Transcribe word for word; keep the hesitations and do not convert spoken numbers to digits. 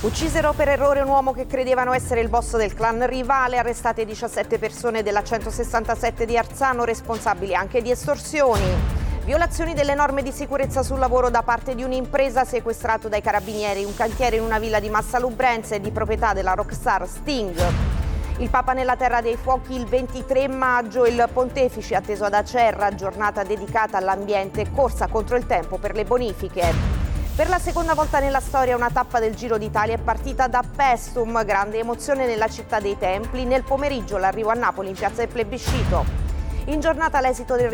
Uccisero per errore un uomo che credevano essere il boss del clan rivale, arrestate diciassette persone della centosessantasette di Arzano, responsabili anche di estorsioni. Violazioni delle norme di sicurezza sul lavoro da parte di un'impresa, sequestrato dai carabinieri un cantiere in una villa di Massalubrense di proprietà della rockstar Sting. Il Papa nella Terra dei Fuochi il ventitré maggio, il Pontefice atteso ad Acerra, giornata dedicata all'ambiente, corsa contro il tempo per le bonifiche. Per la seconda volta nella storia una tappa del Giro d'Italia è partita da Pestum, grande emozione nella città dei templi, nel pomeriggio l'arrivo a Napoli in piazza del Plebiscito. In giornata l'esito del